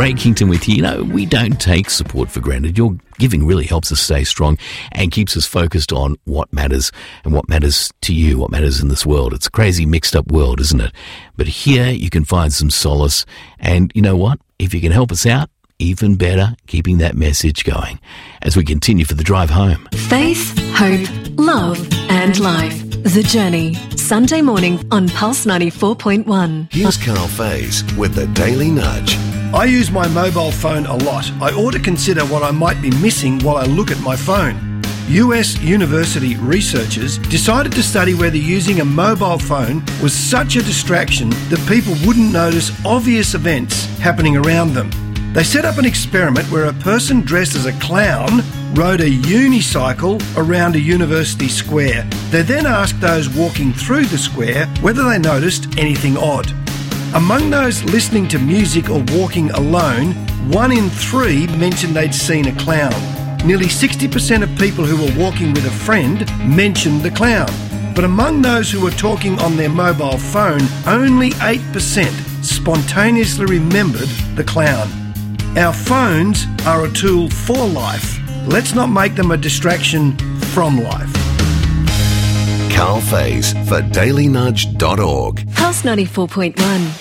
Ray Kington with you. You know, we don't take support for granted. Your giving really helps us stay strong and keeps us focused on what matters and what matters to you, what matters in this world. It's a crazy mixed up world, isn't it? But here you can find some solace. And you know what? If you can help us out, even better, keeping that message going as we continue for the drive home. Faith, hope, love and life. The Journey. Sunday morning on Pulse 94.1. Here's Carl Faze with the Daily Nudge. I use my mobile phone a lot. I ought to consider what I might be missing while I look at my phone. US university researchers decided to study whether using a mobile phone was such a distraction that people wouldn't notice obvious events happening around them. They set up an experiment where a person dressed as a clown rode a unicycle around a university square. They then asked those walking through the square whether they noticed anything odd. Among those listening to music or walking alone, 1 in 3 mentioned they'd seen a clown. Nearly 60% of people who were walking with a friend mentioned the clown. But among those who were talking on their mobile phone, only 8% spontaneously remembered the clown. Our phones are a tool for life. Let's not make them a distraction from life. Carl Faze for dailynudge.org. Pulse 94.1.